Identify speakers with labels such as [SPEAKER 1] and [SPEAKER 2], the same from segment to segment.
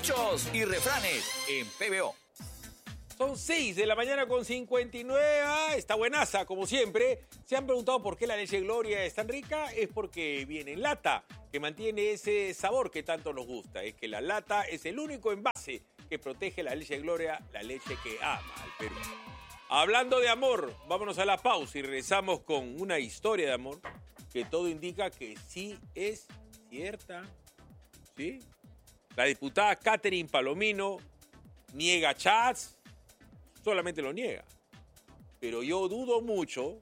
[SPEAKER 1] Dichos y refranes en PBO.
[SPEAKER 2] Son 6 de la mañana con 59. Está buenaza, como siempre. ¿Se han preguntado por qué la leche Gloria es tan rica? Es porque viene en lata, que mantiene ese sabor que tanto nos gusta. Es que la lata es el único envase que protege la leche Gloria, la leche que ama al Perú. Hablando de amor, vámonos a la pausa y regresamos con una historia de amor que todo indica que sí es cierta. ¿Sí? La diputada Catherine Palomino niega chats, solamente lo niega. Pero yo dudo mucho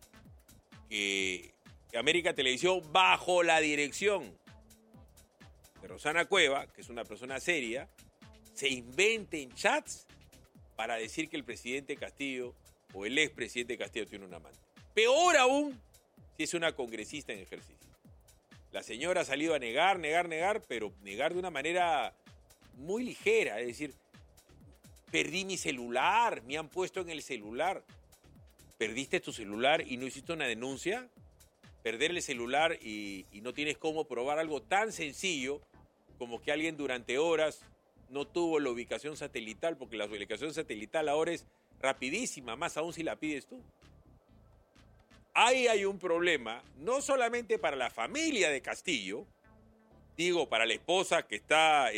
[SPEAKER 2] que América Televisión, bajo la dirección de Rosana Cueva, que es una persona seria, se inventen chats para decir que el presidente Castillo o el expresidente Castillo tiene un amante. Peor aún si es una congresista en ejercicio. La señora ha salido a negar, pero negar de una manera muy ligera. Es decir, perdí mi celular, me han puesto en el celular. ¿Perdiste tu celular y no hiciste una denuncia? Perder el celular y no tienes cómo probar algo tan sencillo como que alguien durante horas no tuvo la ubicación satelital, porque la ubicación satelital ahora es rapidísima, más aún si la pides tú. Ahí hay un problema, no solamente para la familia de Castillo, digo, para la esposa que está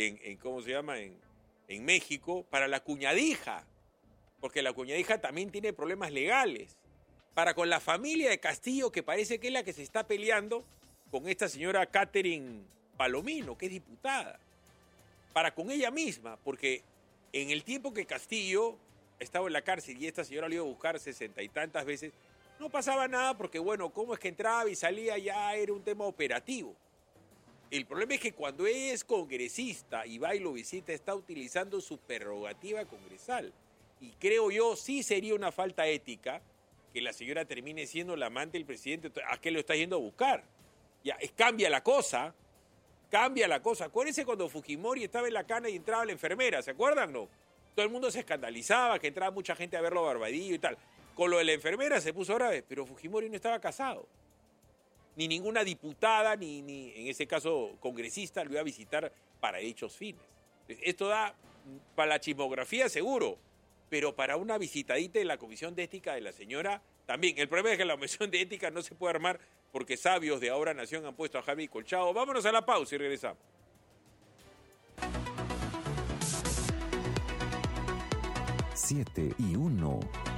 [SPEAKER 2] en México, para la cuñadija, porque la cuñadija también tiene problemas legales, para con la familia de Castillo, que parece que es la que se está peleando con esta señora Catherine Palomino, que es diputada, para con ella misma, porque en el tiempo que Castillo estaba en la cárcel y esta señora lo iba a buscar 60 y tantas veces, no pasaba nada porque, bueno, cómo es que entraba y salía ya era un tema operativo. El problema es que cuando ella es congresista y va y lo visita, está utilizando su prerrogativa congresal. Y creo yo, sí sería una falta ética que la señora termine siendo la amante del presidente. ¿A qué lo está yendo a buscar? Ya, cambia la cosa. Acuérdense cuando Fujimori estaba en la cana y entraba la enfermera, ¿se acuerdan, no? Todo el mundo se escandalizaba, que entraba mucha gente a verlo a Barbadillo y tal. Con lo de la enfermera se puso grave, pero Fujimori no estaba casado. Ni ninguna diputada, ni en ese caso congresista, lo iba a visitar para dichos fines. Esto da para la chismografía seguro, pero para una visitadita en la Comisión de Ética de la señora también. El problema es que la Comisión de Ética no se puede armar porque sabios de Ahora Nación han puesto a Javi Colchado. Vámonos a la pausa y regresamos.
[SPEAKER 3] 7:01.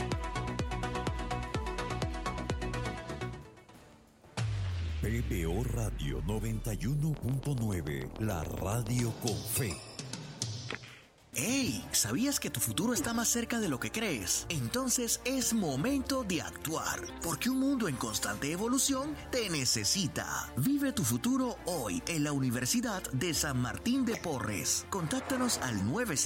[SPEAKER 3] PBO Radio 91.9, la radio con fe.
[SPEAKER 4] ¡Hey! ¿Sabías que tu futuro está más cerca de lo que crees? Entonces es momento de actuar, porque un mundo en constante evolución te necesita. Vive tu futuro hoy en la Universidad de San Martín de Porres. Contáctanos al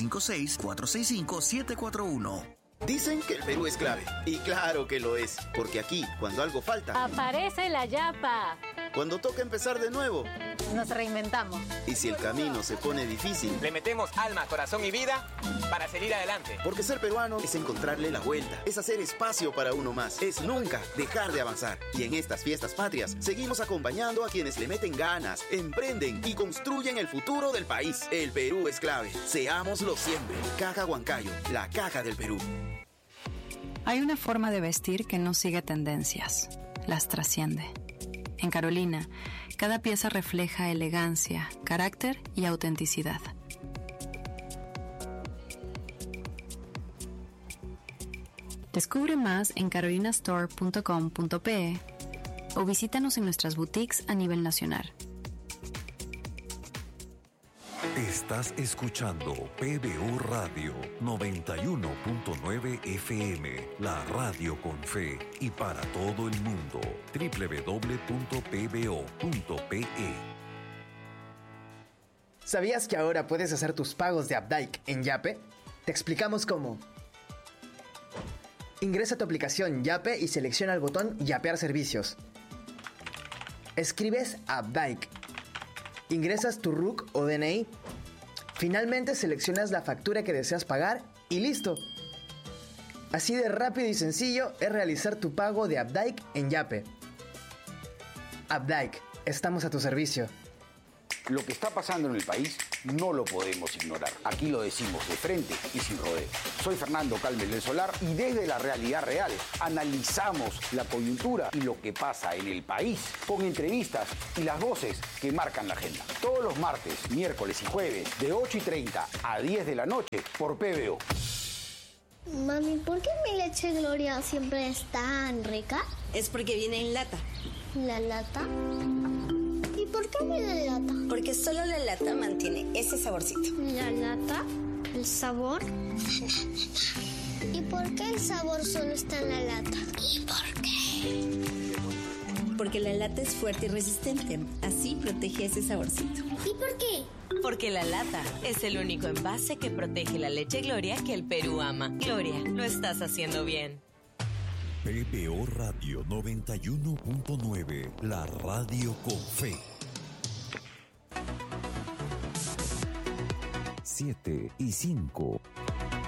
[SPEAKER 4] 956-465-741.
[SPEAKER 5] Dicen que el Perú es clave, y claro que lo es, porque aquí, cuando algo falta,
[SPEAKER 6] aparece la yapa.
[SPEAKER 5] Cuando toca empezar de nuevo,
[SPEAKER 6] nos reinventamos.
[SPEAKER 5] Y si el camino se pone difícil,
[SPEAKER 7] le metemos alma, corazón y vida para seguir adelante.
[SPEAKER 5] Porque ser peruano es encontrarle la vuelta, es hacer espacio para uno más, es nunca dejar de avanzar. Y en estas fiestas patrias, seguimos acompañando a quienes le meten ganas, emprenden y construyen el futuro del país. El Perú es clave, seámoslo siempre. Caja Huancayo, la caja del Perú.
[SPEAKER 8] Hay una forma de vestir que no sigue tendencias, las trasciende. En Carolina, cada pieza refleja elegancia, carácter y autenticidad. Descubre más en carolinastore.com.pe o visítanos en nuestras boutiques a nivel nacional.
[SPEAKER 3] Estás escuchando PBO Radio 91.9 FM, la radio con fe y para todo el mundo. www.pbo.pe.
[SPEAKER 9] ¿Sabías que ahora puedes hacer tus pagos de Updike en Yape? Te explicamos cómo. Ingresa a tu aplicación Yape y selecciona el botón Yapear servicios. Escribes Updike. Ingresas tu RUC o DNI. Finalmente seleccionas la factura que deseas pagar y listo. Así de rápido y sencillo es realizar tu pago de Updike en Yape. Updike, estamos a tu servicio.
[SPEAKER 10] Lo que está pasando en el país no lo podemos ignorar. Aquí lo decimos de frente y sin rodeo. Soy Fernando Calmes del Solar y desde la realidad real analizamos la coyuntura y lo que pasa en el país con entrevistas y las voces que marcan la agenda. Todos los martes, miércoles y jueves de 8:30 a 10 de la noche por PBO.
[SPEAKER 11] Mami, ¿por qué mi leche Gloria siempre es tan rica?
[SPEAKER 12] Es porque viene en lata.
[SPEAKER 11] ¿La lata? ¿Y por qué viene en lata?
[SPEAKER 12] Porque solo la lata mantiene ese saborcito.
[SPEAKER 11] ¿La lata? ¿El sabor? ¿Y por qué el sabor solo está en la lata? ¿Y por qué?
[SPEAKER 12] Porque la lata es fuerte y resistente. Así protege ese saborcito.
[SPEAKER 11] ¿Y por qué?
[SPEAKER 13] Porque la lata es el único envase que protege la leche Gloria que el Perú ama. Gloria, lo estás haciendo bien.
[SPEAKER 3] PBO Radio 91.9, la radio con fe. 7:05.